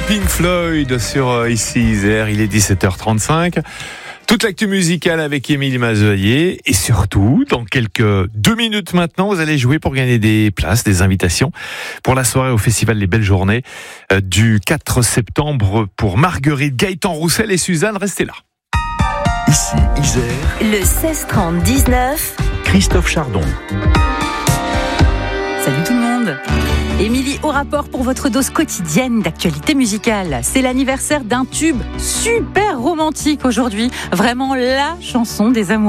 Pink Floyd sur Ici Isère, il est 17h35. Toute l'actu musicale avec Émilie Mazoyer et surtout, dans quelques 2 minutes maintenant, vous allez jouer pour gagner des places, des invitations pour la soirée au Festival Les Belles Journées du 4 septembre pour Marguerite, Gaëtan Roussel et Suzanne. Restez là. Ici Isère, Le 16-30-19. Christophe Chardon. Salut tout le monde. Émilie au rapport pour votre dose quotidienne d'actualité musicale. C'est l'anniversaire d'un tube super romantique aujourd'hui. Vraiment la chanson des amoureux.